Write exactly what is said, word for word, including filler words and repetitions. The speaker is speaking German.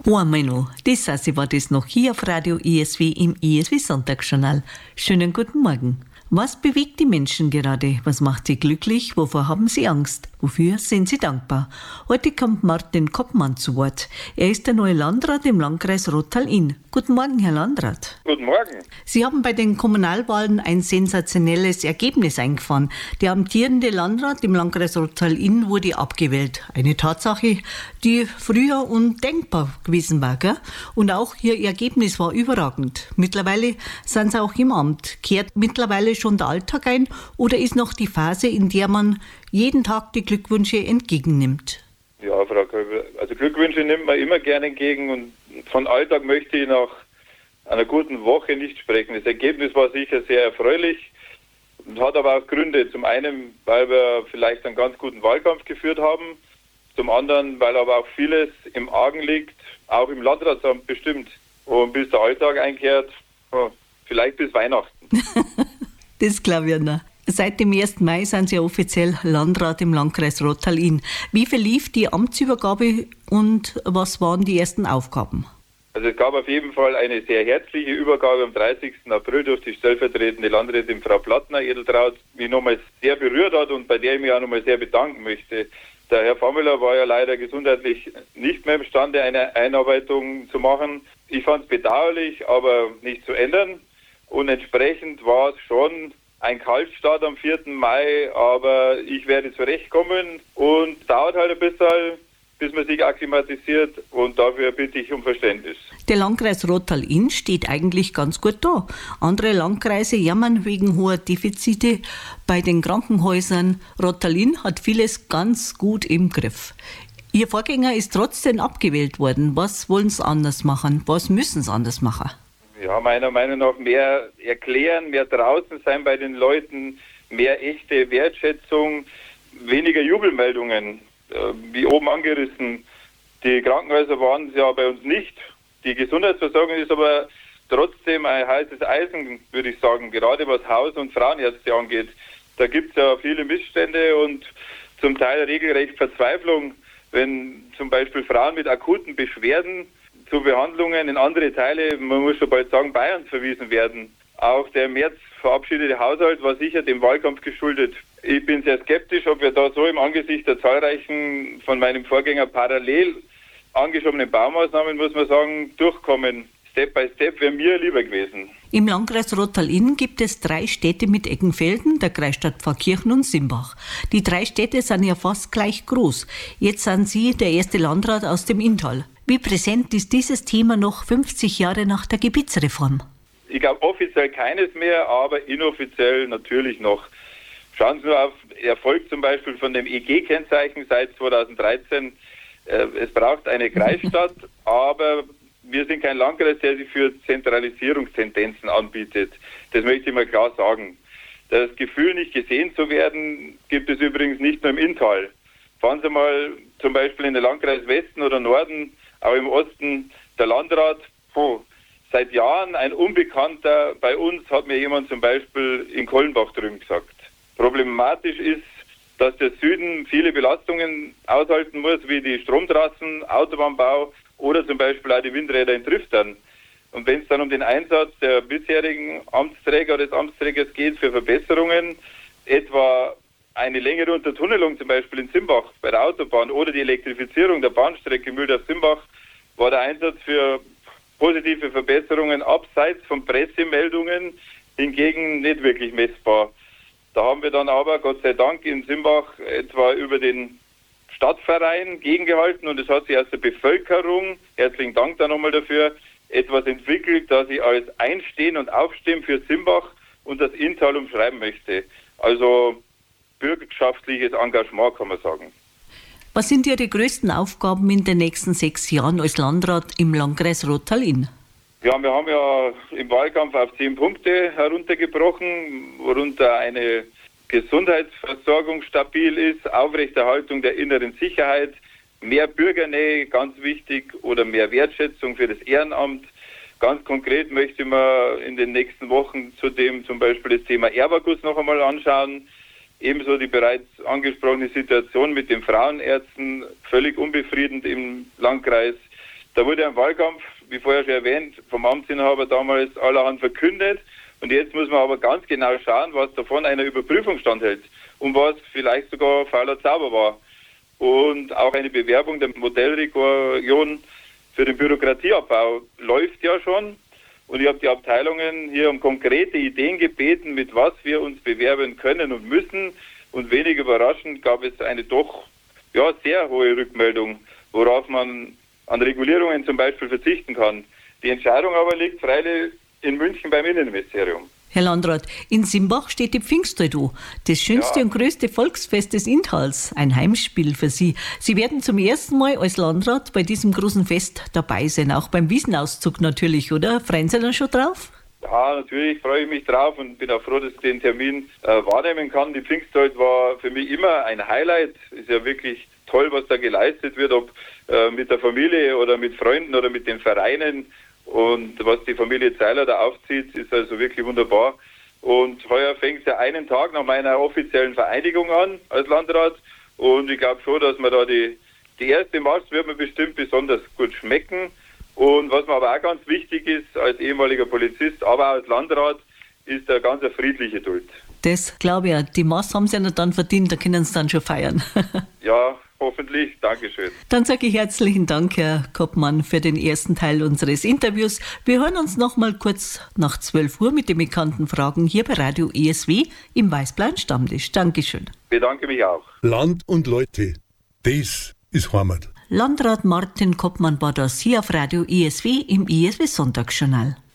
Einmal noch, die Sassi war das noch hier auf Radio I S W im I S W Sonntagsjournal. Schönen guten Morgen. Was bewegt die Menschen gerade? Was macht sie glücklich? Wovor haben sie Angst? Wofür sind sie dankbar? Heute kommt Martin Koppmann zu Wort. Er ist der neue Landrat im Landkreis Rottal-Inn. Guten Morgen, Herr Landrat. Guten Morgen. Sie haben bei den Kommunalwahlen ein sensationelles Ergebnis eingefahren. Der amtierende Landrat im Landkreis Rottal-Inn wurde abgewählt. Eine Tatsache, die früher undenkbar gewesen war, gell? Und auch Ihr Ergebnis war überragend. Mittlerweile sind Sie auch im Amt. Kehrt mittlerweile schon der Alltag ein oder ist noch die Phase, in der man jeden Tag die Glückwünsche entgegennimmt? Ja, Frau Köber, also Glückwünsche nimmt man immer gerne entgegen und von Alltag möchte ich nach einer guten Woche nicht sprechen. Das Ergebnis war sicher sehr erfreulich und hat aber auch Gründe. Zum einen, weil wir vielleicht einen ganz guten Wahlkampf geführt haben, zum anderen, weil aber auch vieles im Argen liegt, auch im Landratsamt bestimmt. Und bis der Alltag einkehrt, vielleicht bis Weihnachten. Das glaube ich noch. Seit dem ersten Mai sind Sie offiziell Landrat im Landkreis Rottal-Inn. Wie verlief die Amtsübergabe und was waren die ersten Aufgaben? Also es gab auf jeden Fall eine sehr herzliche Übergabe am dreißigsten April durch die stellvertretende Landrätin Frau Plattner, Edeltraut, die mich nochmal sehr berührt hat und bei der ich mich auch nochmal sehr bedanken möchte. Der Herr Famüller war ja leider gesundheitlich nicht mehr imstande, eine Einarbeitung zu machen. Ich fand es bedauerlich, aber nicht zu ändern. Und entsprechend war es schon ein Kaltstart am vierten Mai, aber ich werde zurechtkommen und dauert halt ein bisschen, bis man sich akklimatisiert und dafür bitte ich um Verständnis. Der Landkreis Rottal-Inn steht eigentlich ganz gut da. Andere Landkreise jammern wegen hoher Defizite bei den Krankenhäusern. Rottal-Inn hat vieles ganz gut im Griff. Ihr Vorgänger ist trotzdem abgewählt worden. Was wollen Sie anders machen? Was müssen Sie anders machen? Ja, meiner Meinung nach mehr erklären, mehr draußen sein bei den Leuten, mehr echte Wertschätzung, weniger Jubelmeldungen, äh, wie oben angerissen. Die Krankenhäuser waren es ja bei uns nicht. Die Gesundheitsversorgung ist aber trotzdem ein heißes Eisen, würde ich sagen, gerade was Haus- und Frauenärzte angeht. Da gibt es ja viele Missstände und zum Teil regelrecht Verzweiflung, wenn zum Beispiel Frauen mit akuten Beschwerden zu Behandlungen in andere Teile, man muss schon bald sagen, Bayerns verwiesen werden. Auch der im März verabschiedete Haushalt war sicher dem Wahlkampf geschuldet. Ich bin sehr skeptisch, ob wir da so im Angesicht der zahlreichen von meinem Vorgänger parallel angeschobenen Baumaßnahmen, muss man sagen, durchkommen. Step by Step wäre mir lieber gewesen. Im Landkreis Rottal-Inn gibt es drei Städte mit Eggenfelden, der Kreisstadt Pfarrkirchen und Simbach. Die drei Städte sind ja fast gleich groß. Jetzt sind Sie der erste Landrat aus dem Inntal. Wie präsent ist dieses Thema noch fünfzig Jahre nach der Gebietsreform? Ich glaube offiziell keines mehr, aber inoffiziell natürlich noch. Schauen Sie nur auf Erfolg zum Beispiel von dem E G-Kennzeichen seit zweitausenddreizehn. Äh, es braucht eine Kreisstadt, aber wir sind kein Landkreis, der sich für Zentralisierungstendenzen anbietet. Das möchte ich mal klar sagen. Das Gefühl, nicht gesehen zu werden, gibt es übrigens nicht nur im Inntal. Fahren Sie mal zum Beispiel in den Landkreis Westen oder Norden, auch im Osten, der Landrat, puh, seit Jahren ein Unbekannter. Bei uns hat mir jemand zum Beispiel in Kollenbach drüben gesagt. Problematisch ist, dass der Süden viele Belastungen aushalten muss, wie die Stromtrassen, Autobahnbau oder zum Beispiel auch die Windräder in Triftern. Und wenn es dann um den Einsatz der bisherigen Amtsträger oder des Amtsträgers geht für Verbesserungen, etwa eine längere Untertunnelung zum Beispiel in Simbach bei der Autobahn oder die Elektrifizierung der Bahnstrecke Mühldorf-Simbach, war der Einsatz für positive Verbesserungen abseits von Pressemeldungen hingegen nicht wirklich messbar. Da haben wir dann aber, Gott sei Dank, in Simbach etwa über den Stadtverein gegengehalten und es hat sich aus der Bevölkerung, herzlichen Dank da nochmal dafür, etwas entwickelt, das ich als Einstehen und Aufstehen für Simbach und das Inntal umschreiben möchte. Also bürgerschaftliches Engagement, kann man sagen. Was sind Ihre größten Aufgaben in den nächsten sechs Jahren als Landrat im Landkreis Rottal-Inn? Ja, wir haben ja im Wahlkampf auf zehn Punkte heruntergebrochen, worunter eine Gesundheitsversorgung stabil ist, Aufrechterhaltung der inneren Sicherheit, mehr Bürgernähe, ganz wichtig, oder mehr Wertschätzung für das Ehrenamt. Ganz konkret möchte man in den nächsten Wochen zudem zum Beispiel das Thema Ehrbargut noch einmal anschauen. Ebenso die bereits angesprochene Situation mit den Frauenärzten, völlig unbefriedigend im Landkreis. Da wurde im Wahlkampf, wie vorher schon erwähnt, vom Amtsinhaber damals allerhand verkündet. Und jetzt muss man aber ganz genau schauen, was davon einer Überprüfung standhält und was vielleicht sogar fauler Zauber war. Und auch eine Bewerbung der Modellregion für den Bürokratieabbau läuft ja schon. Und ich habe die Abteilungen hier um konkrete Ideen gebeten, mit was wir uns bewerben können und müssen. Und wenig überraschend gab es eine doch ja, sehr hohe Rückmeldung, worauf man an Regulierungen zum Beispiel verzichten kann. Die Entscheidung aber liegt freilich in München beim Innenministerium. Herr Landrat, in Simbach steht die Pfingstredo, das schönste ja. und größte Volksfest des Inntals, ein Heimspiel für Sie. Sie werden zum ersten Mal als Landrat bei diesem großen Fest dabei sein, auch beim Wiesenauszug natürlich, oder? Freuen Sie da schon drauf? Ja, natürlich freue ich mich drauf und bin auch froh, dass ich den Termin äh, wahrnehmen kann. Die Pfingstzeit war für mich immer ein Highlight. Ist ja wirklich toll, was da geleistet wird, ob äh, mit der Familie oder mit Freunden oder mit den Vereinen. Und was die Familie Zeiler da aufzieht, ist also wirklich wunderbar. Und heuer fängt es ja einen Tag nach meiner offiziellen Vereidigung an als Landrat. Und ich glaube schon, dass man da die, die erste Marsch wird mir bestimmt besonders gut schmecken. Und was mir aber auch ganz wichtig ist, als ehemaliger Polizist, aber auch als Landrat, ist eine ganz friedliche Duld. Das glaube ich ja. Die Maß haben sie ja dann verdient, da können sie dann schon feiern. Ja, hoffentlich. Dankeschön. Dann sage ich herzlichen Dank, Herr Koppmann, für den ersten Teil unseres Interviews. Wir hören uns noch mal kurz nach zwölf Uhr mit den bekannten Fragen hier bei Radio E S W im Weißblauen Stammtisch. Dankeschön. Ich bedanke mich auch. Land und Leute, das ist Heimat. Landrat Martin Koppmann war das hier auf Radio E S W im E S W Sonntagsjournal.